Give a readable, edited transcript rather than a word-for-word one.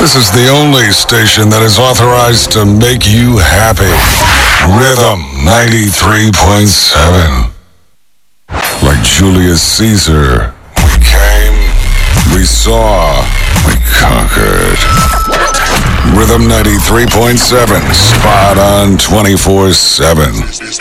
This is the only station that is authorized to make you happy. Rhythm 93.7. Like Julius Caesar, we came, we saw, we conquered. Rhythm 93.7, spot on 24/7.